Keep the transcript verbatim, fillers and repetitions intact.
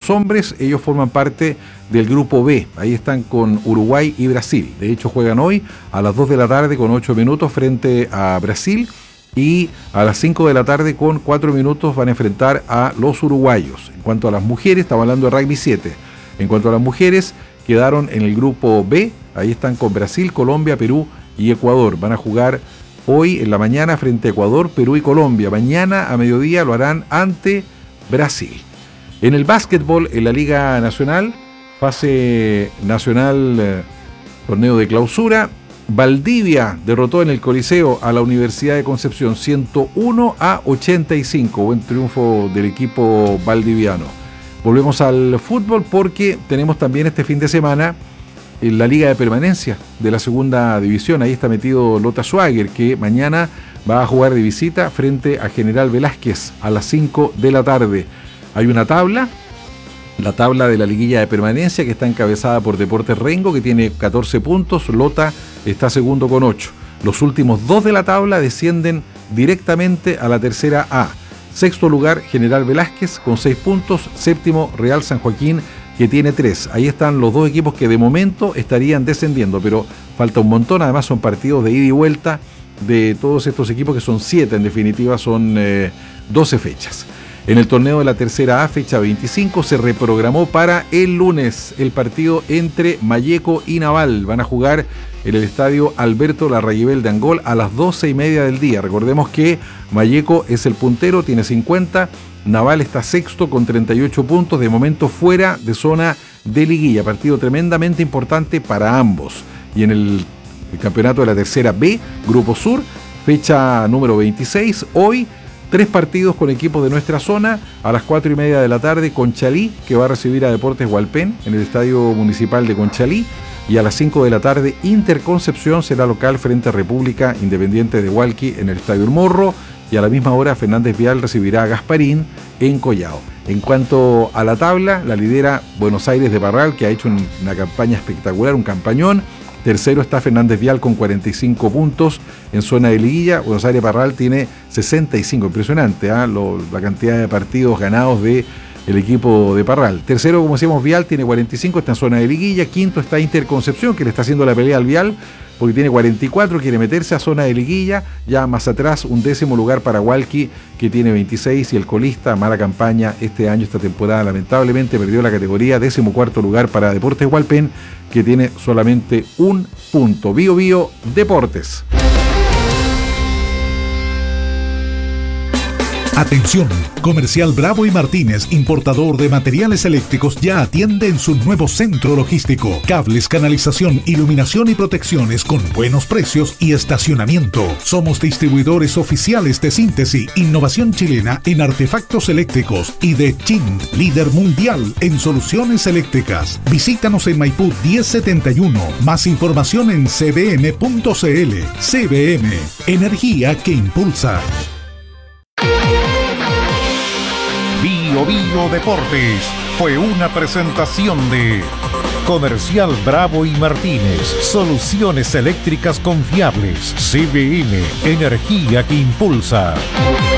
los hombres, ellos forman parte del grupo B. Ahí están con Uruguay y Brasil. De hecho, juegan hoy a las dos de la tarde con ocho minutos frente a Brasil. Y a las cinco de la tarde con cuatro minutos van a enfrentar a los uruguayos. En cuanto a las mujeres, estamos hablando de rugby siete. En cuanto a las mujeres, quedaron en el grupo B. Ahí están con Brasil, Colombia, Perú y Ecuador. Van a jugar hoy en la mañana frente a Ecuador, Perú y Colombia. Mañana a mediodía lo harán ante Brasil. En el básquetbol, en la Liga Nacional, fase nacional, eh, torneo de clausura, Valdivia derrotó en el Coliseo a la Universidad de Concepción ciento uno a ochenta y cinco. Buen triunfo del equipo valdiviano. Volvemos al fútbol porque tenemos también este fin de semana en la Liga de Permanencia de la Segunda División. Ahí está metido Lota Schwager, que mañana va a jugar de visita frente a General Velázquez a las cinco de la tarde. Hay una tabla, la tabla de la liguilla de permanencia, que está encabezada por Deportes Rengo, que tiene catorce puntos. Lota está segundo con ocho. Los últimos dos de la tabla descienden directamente a la tercera A. Sexto lugar, General Velázquez con seis puntos. Séptimo, Real San Joaquín, que tiene tres. Ahí están los dos equipos que de momento estarían descendiendo, pero falta un montón. Además son partidos de ida y vuelta de todos estos equipos, que son siete, en definitiva son eh, doce fechas. En el torneo de la tercera A, fecha veinticinco, se reprogramó para el lunes el partido entre Malleco y Naval. Van a jugar en el estadio Alberto Larraguibel de Angol a las doce y media del día. Recordemos que Malleco es el puntero, tiene cincuenta, Naval está sexto con treinta y ocho puntos, de momento fuera de zona de liguilla. Partido tremendamente importante para ambos. Y en el, el campeonato de la tercera B, Grupo Sur, fecha número veintiséis, hoy tres partidos con equipos de nuestra zona. A las cuatro y media de la tarde, Conchalí, que va a recibir a Deportes Hualpén en el Estadio Municipal de Conchalí. Y a las cinco de la tarde, Interconcepción será local frente a República Independiente de Hualqui en el Estadio El Morro. Y a la misma hora, Fernández Vial recibirá a Gasparín en Collao. En cuanto a la tabla, la lidera Buenos Aires de Parral, que ha hecho una campaña espectacular, un campañón. Tercero está Fernández Vial con cuarenta y cinco puntos en zona de liguilla. Buenos Aires Parral tiene sesenta y cinco, impresionante, ¿eh? Lo, la cantidad de partidos ganados de el equipo de Parral. Tercero, como decíamos, Vial tiene cuarenta y cinco, está en zona de liguilla. Quinto está Interconcepción, que le está haciendo la pelea al Vial, porque tiene cuarenta y cuatro, quiere meterse a zona de liguilla. Ya más atrás, un décimo lugar para Hualqui, que tiene veintiséis, y el colista, mala campaña este año, esta temporada, lamentablemente perdió la categoría. Décimo cuarto lugar para Deportes Hualpén, que tiene solamente un punto. Bio Bio Deportes. Atención, Comercial Bravo y Martínez, importador de materiales eléctricos, ya atiende en su nuevo centro logístico. Cables, canalización, iluminación y protecciones con buenos precios y estacionamiento. Somos distribuidores oficiales de Síntesis, innovación chilena en artefactos eléctricos, y de Chint, líder mundial en soluciones eléctricas. Visítanos en Maipú diez setenta y uno. Más información en c b m punto c l. C B M, energía que impulsa. Bio Bio Deportes fue una presentación de Comercial Bravo y Martínez, soluciones eléctricas confiables. C B M, energía que impulsa.